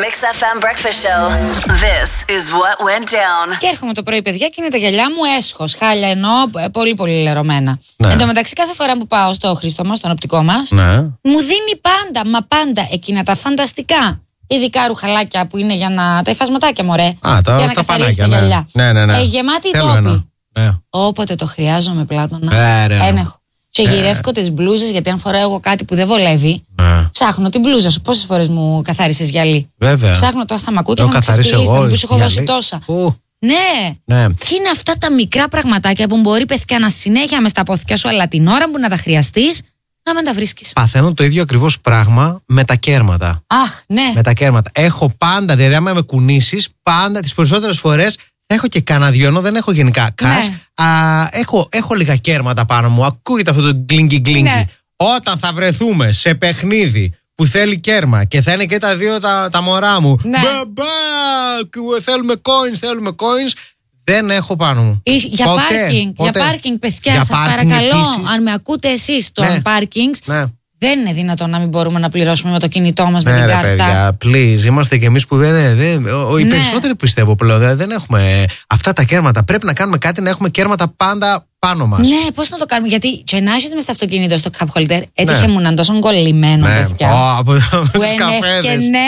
Mix FM Breakfast Show. This is what went down. Και έρχομαι το πρωί, παιδιά, και είναι τα γυαλιά μου έσχος. Χάλια εννοώ, πολύ πολύ λερωμένα. Ναι. Εν τω μεταξύ, κάθε φορά που πάω στο Χρήστο μας, στον οπτικό μας, Ναι. μου δίνει πάντα, μα πάντα εκείνα τα φανταστικά. Ειδικά ρουχαλάκια που είναι για να. Τα υφασματάκια, μωρέ. Για να καθαρίσει τα γυαλιά. Ναι. Γεμάτη Θέλω τόποι. ένα. Ναι. Όποτε το χρειάζομαι, Πλάτωνα. Ρε. Έχω. Και γυρεύω τις μπλούζες, γιατί αν φοράω εγώ κάτι που δεν βολεύει, Ναι. ψάχνω την μπλούζα σου. Πόσες φορές μου καθάρισες γυαλί? Βέβαια. Ψάχνω τώρα, θα μ' ακούτε, Έχω θα με καθαρίσει ξεφτυλίσετε, εγώ, μου σου έχω δώσει γυαλί. τόσα. Ου. Ναι. Ναι. Και είναι αυτά τα μικρά πραγματάκια που μπορεί, παιδιά, να συνέχεια με στα πόθηκια σου, αλλά την ώρα που να τα χρειαστείς, να μην τα βρίσκεις. Παθαίνω το ίδιο ακριβώς πράγμα με τα κέρματα. Αχ, ναι. Με τα κέρματα. Έχω πάντα, δηλαδή, άμα με κουνήσεις, πάντα τις περισσότερες φορές έχω και κανένα δυο, ενώ δεν έχω γενικά cash. Έχω λίγα κέρματα πάνω μου. Ακούγεται αυτό το γκλίνγκι. Ναι. Όταν θα βρεθούμε σε παιχνίδι που θέλει κέρμα και θα είναι και τα δύο τα μωρά μου. Ναι. Μπαμπά! Θέλουμε coins. Δεν έχω πάνω μου. Για πάρκινγκ, παιδιά, Για σας πάρκινγκ παρακαλώ. επίσης. Αν με ακούτε εσείς των Ναι. πάρκινγκ, Ναι. δεν είναι δυνατόν να μην μπορούμε να πληρώσουμε με το κινητό μας, με Ναι, την ρε κάρτα. παιδιά, please, είμαστε κι εμείς που οι Ναι. περισσότεροι πιστεύω πλέον δεν έχουμε αυτά τα κέρματα. Πρέπει να κάνουμε κάτι, να έχουμε κέρματα πάντα πάνω μας. Ναι, πώς να το κάνουμε, γιατί και να έχεις μες στο αυτοκίνητο στο cup holder, έτυχε Ναι. μου να είναι τόσο κολλημένο, Ναι. παιδιά. Από Που τους ένευκε, καφέδες. ναι.